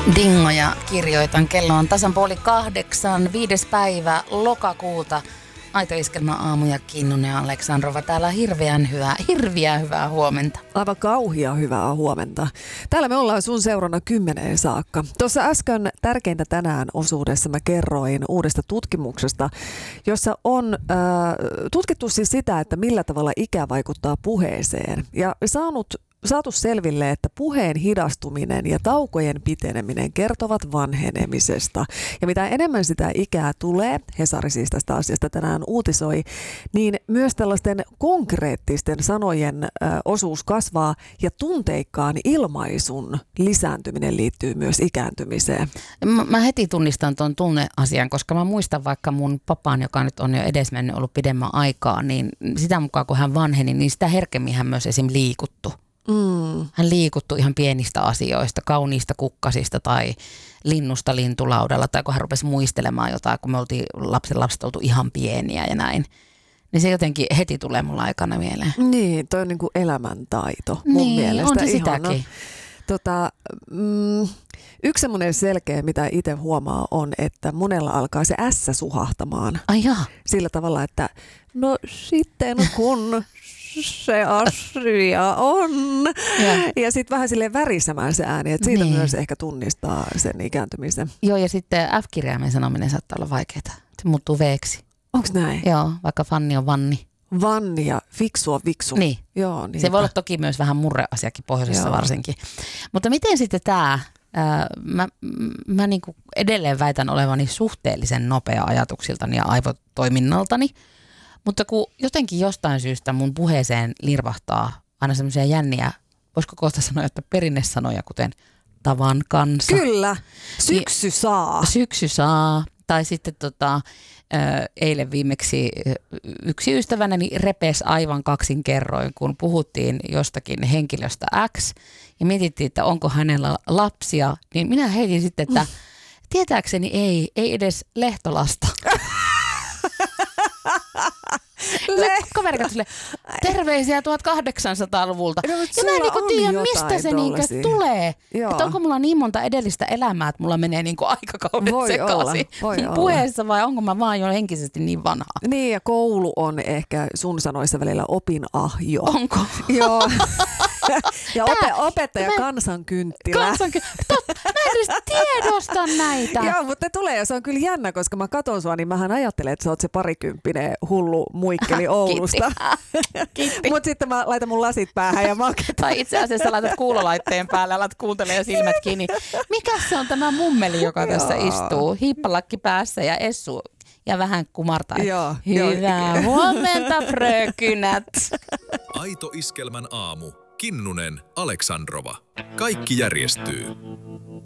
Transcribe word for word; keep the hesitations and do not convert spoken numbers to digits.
Dingoja kirjoitan. Kello on tasan puoli kahdeksan, viides päivä lokakuuta. Aito Iskelmän aamu ja Kinnunen ja Aleksandrova. Täällä hirveän hyvää, hirviä hyvää huomenta. Aivan kauhia hyvää huomenta. Täällä me ollaan sun seurana kymmeneen saakka. Tuossa äsken tärkeintä tänään osuudessa mä kerroin uudesta tutkimuksesta, jossa on äh, tutkittu siis sitä, että millä tavalla ikä vaikuttaa puheeseen. Ja saanut saatu selville, että puheen hidastuminen ja taukojen piteneminen kertovat vanhenemisesta. Ja mitä enemmän sitä ikää tulee, Hesari siis tästä asiasta tänään uutisoi, niin myös tällaisten konkreettisten sanojen ö, osuus kasvaa ja tunteikkaan ilmaisun lisääntyminen liittyy myös ikääntymiseen. Mä, mä heti tunnistan tuon tunneasian, koska mä muistan vaikka mun papaan, joka nyt on jo edesmennyt ollut pidemmän aikaa, niin sitä mukaan kun hän vanheni, niin sitä herkemmin hän myös esim. Liikuttu. Mm. Hän liikuttu ihan pienistä asioista, kauniista kukkasista tai linnusta lintulaudalla tai kun hän rupesi muistelemaan jotain, kun me oltiin lapsen lapset oltu ihan pieniä ja näin. Niin se jotenkin heti tulee mulla aikana mieleen. Niin, toi on niin kuin elämäntaito mun niin, mielestä. on se ihana. sitäkin. Tota, mm, yksi semmoinen selkeä, mitä itse huomaa, on, että monella alkaa se ässä suhahtamaan. Ai jaa. Sillä tavalla, että no sitten kun se asia on. Ja, ja sitten vähän silleen värisemään se ääni, että siitä niin. Myös ehkä tunnistaa sen ikääntymisen. Joo, ja sitten F-kirjaimen sanominen saattaa olla vaikeaa. Se muuttuu veeksi. Onko näin? Joo, vaikka fanni on vanni. Vanni ja fiksu on viksu. Niin. Joo, se voi olla toki myös vähän murreasiakin pohjoisessa Joo. varsinkin. Mutta miten sitten tämä, mä, mä niinku edelleen väitän olevani suhteellisen nopea ajatuksiltani ja aivotoiminnaltani, mutta kun jotenkin jostain syystä mun puheeseen lirvahtaa aina semmoisia jänniä, voisiko kohta sanoa, että perinnesanoja, kuten tavan kanssa. Kyllä, syksy saa. Syksy saa. Tai sitten tota, eilen viimeksi yksi ystävänäni repesi aivan kaksin kerroin, kun puhuttiin jostakin henkilöstä X ja mietittiin, että onko hänellä lapsia, niin minä heitin sitten, että tietääkseni ei, ei edes Lehtolasta. Kaveri katsoi terveisiä tuhatkahdeksansataaluvulta. No, ja mä en niinku tiedä, mistä se niinku tulee. Että onko mulla niin monta edellistä elämää, että mulla menee niinku aikakaudet voi sekaisin puheessa vai onko mä vaan jo henkisesti niin vanha? Niin ja koulu on ehkä sun sanoissa välillä opinahjo. Onko? Joo. Ja ope, opettaja mä, kansankynttilä. Kansankynttilä. Totta, mä en edes tiedosta näitä. Joo, mutta ne tulee ja se on kyllä jännä, koska mä katon sua, niin mähän ajattelen, että sä oot se parikymppinen hullu muikkeli Oulusta. Mutta sitten mä laitan mun lasit päähän ja maketan. Tai itse asiassa laitat kuulolaitteen päälle ja alat kuuntelemaan silmät kiinni. Mikä se on tämä mummeli, joka tässä istuu? Hiippalakki päässä ja Essu. Ja vähän kumartaa. Joo, hyvää joo. huomenta, frökynät. Aito Iskelmän aamu. Kinnunen, Aleksandrova. Kaikki järjestyy.